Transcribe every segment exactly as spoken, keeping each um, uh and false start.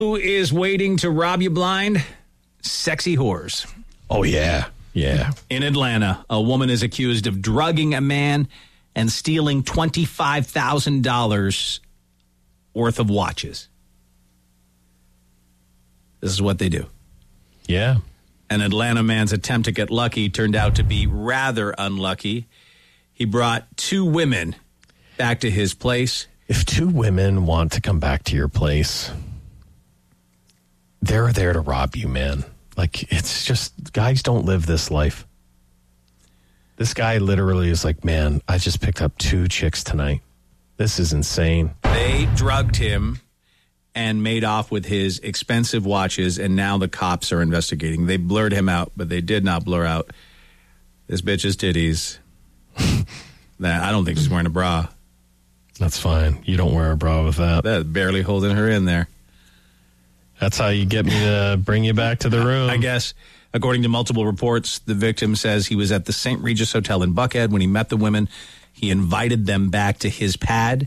Who is waiting to rob you blind? Sexy whores. Oh, yeah. Yeah. In Atlanta, a woman is accused of drugging a man and stealing twenty-five thousand dollars worth of watches. This is what they do. Yeah. An Atlanta man's attempt to get lucky turned out to be rather unlucky. He brought two women back to his place. If two women want to come back to your place, they're there to rob you, man. Like, it's just, guys don't live this life. This guy literally is like, man, I just picked up two chicks tonight. This is insane. They drugged him and made off with his expensive watches, and now the cops are investigating. They blurred him out, but they did not blur out this bitch's titties. That I don't think she's wearing a bra. That's fine. You don't wear a bra with that. That's barely holding her in there. That's how you get me to bring you back to the room. I guess, according to multiple reports, the victim says he was at the Saint Regis Hotel in Buckhead when he met the women. He invited them back to his pad.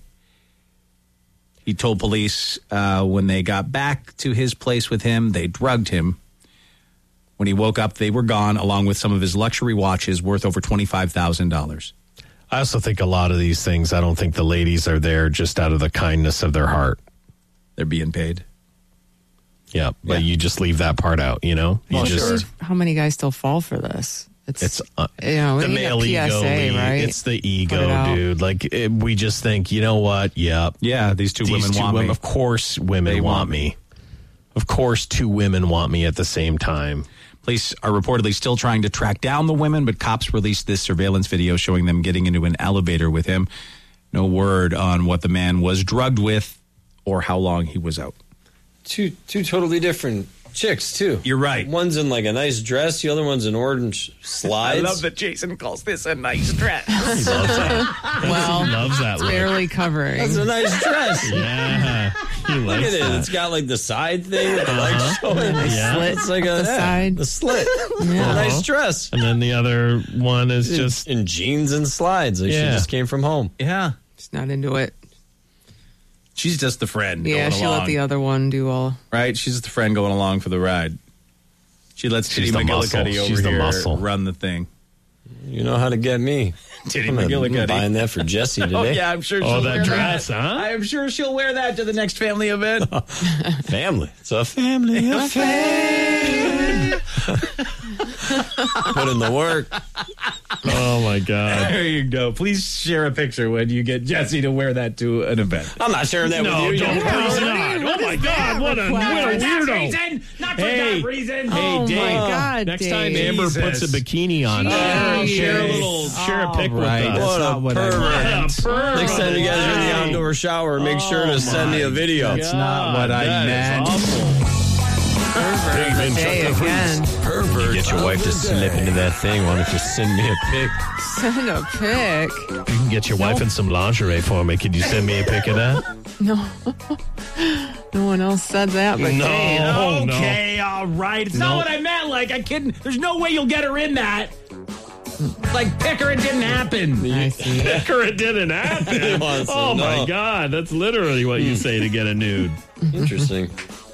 He told police uh, when they got back to his place with him, they drugged him. When he woke up, they were gone, along with some of his luxury watches worth over twenty-five thousand dollars. I also think a lot of these things, I don't think the ladies are there just out of the kindness of their heart. They're being paid. Yeah, but Yeah. you just leave that part out, you know? You Well, just, sure. How many guys still fall for this? It's, It's uh, you know, the we need a male P S A, ego, right? It's the Put it ego, out. dude. Like, it, we just think, you know what? Yep. Yeah, these two These women two want women, me. of course, women They want, want me. Of course, two women want me at the same time. Police are reportedly still trying to track down the women, but cops released this surveillance video showing them getting into an elevator with him. No word on what the man was drugged with or how long he was out. Two two totally different chicks, too. You're right. One's in like a nice dress, the other one's in orange slides. I love that Jason calls this a nice dress. He loves that. Well, he loves that look. barely covering. That's a nice dress. Yeah. He Look likes at it. that. It's got like the side thing with the legs showing. Yeah. Slit It's like a the yeah, side. the slit. Yeah. A nice dress. And then the other one is just, in jeans and slides. Like Yeah. she just came from home. Yeah. She's not into it. She's just the friend Yeah, going she along. let the other one do all. Right? She's just the friend going along for the ride. She lets She's Titty the McGillicuddy muscle. over She's the here muscle. run the thing. You know how to get me. Titty I'm, gonna- I'm McGillicuddy. buying that for Jesse today. Oh, yeah, I'm sure she'll oh, wear that dress, huh? I am sure she'll wear that to the next family event. Family. It's a family affair. Put in the work. Oh, my God. There you go. Please share a picture when you get Jesse to wear that to an event. I'm not sharing that No, with you. don't, You please not. Oh, my God. What a, what a weirdo. Not Hey, reason. Hey, Oh, Dave. my God, Next Dave. time Amber Jesus. puts a bikini on, Jeez. share a little, share a pic with right. us. What a not what I pervert. meant. What a pervert. Next time you guys are in the outdoor shower, make sure to send me a video. That's not what I That is meant. awful. Day again. Pervert. Get your wife to slip into that thing. Why don't you send me a pic? Send a pic. You can get your wife in some lingerie for me. Could you send me a pic of that? No. No one else said that but No. Dave. Oh, no. Okay, all right. It's not what I meant. Like, I couldn't. There's no way you'll get her in that. Like, pick her, it didn't happen. I see. Pic or it didn't happen. wants to Oh, my know. God. That's literally what you say to get a nude. Interesting.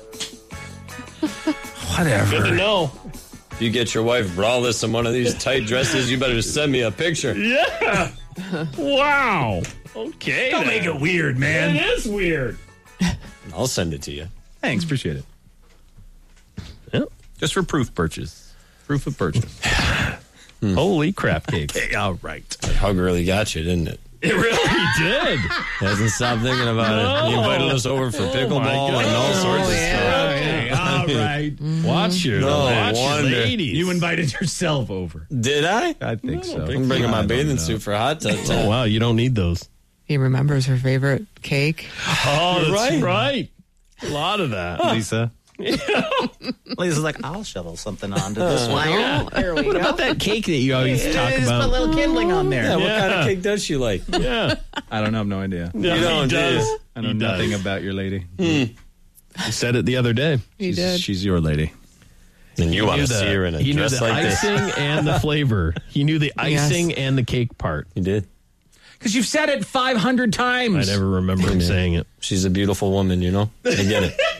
Whatever. Good to know. If you get your wife braless in one of these tight dresses, you better send me a picture. Yeah. Wow. Okay. Don't then. make it weird, man. It is weird. I'll send it to you. Thanks, appreciate it. Yep. Just for proof purchase. Proof of purchase. Holy crap cakes. Okay, all right. That hug really got you, didn't it? It really did. Hasn't stopped thinking about it. You invited us over for pickleball God. and all sorts of Oh, yeah. stuff. Okay, all right. Watch your, No watch your wonder. ladies. You invited yourself over. Did I? I think so. I'm bringing I my don't bathing know. suit for hot tub Oh, time. wow. You don't need those. He remembers her favorite cake. Oh, that's right. right. A lot of that. Lisa. Lisa's like, I'll shovel something onto this one. There we What about that cake that you always talk Just put a about? little kindling on there. Yeah, what Yeah. kind of cake does she like? Yeah. I don't know. I have no idea. Yeah, You don't, he do you? does. I know He does. nothing about your lady. You said it the other day. He she's, did. she's your lady. And you want Knew to the- see her in a he knew dress the like this? icing and the flavor. He knew the Yes. icing and the cake part. You did. Because you've said it five hundred times. I never remember him saying it. She's a beautiful woman, you know? I get it.